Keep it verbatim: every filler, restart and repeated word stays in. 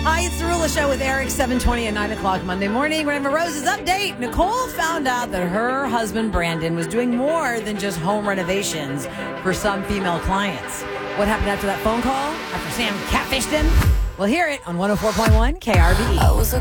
Hi, it's the Rula Show with Eric, seven twenty at nine o'clock Monday morning. We're having Rose's update. Nicole found out that her husband, Brandon, was doing more than just home renovations for some female clients. What happened after that phone call? After Sam catfished him? We'll hear it on one oh four point one K R B E.